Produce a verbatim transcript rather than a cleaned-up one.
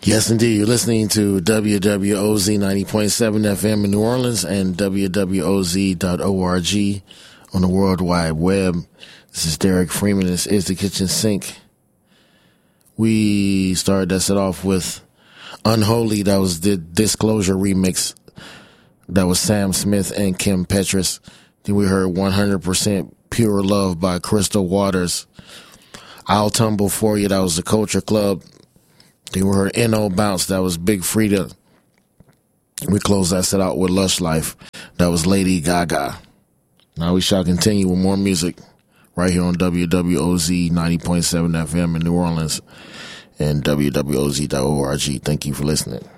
Yes, indeed. You're listening to W W O Z ninety point seven F M in New Orleans and W W O Z dot org on the World Wide Web. This is Derek Freeman. This is the Kitchen Sink. We started that set off with Unholy. That was the Disclosure remix. That was Sam Smith and Kim Petras. Then we heard one hundred percent Pure Love by Crystal Waters. I'll Tumble For You. That was the Culture Club. Then we heard N O Bounce. That was Big Frida. We closed that set out with Lush Life. That was Lady Gaga. Now we shall continue with more music right here on W W O Z ninety point seven F M in New Orleans and W W O Z dot org. Thank you for listening.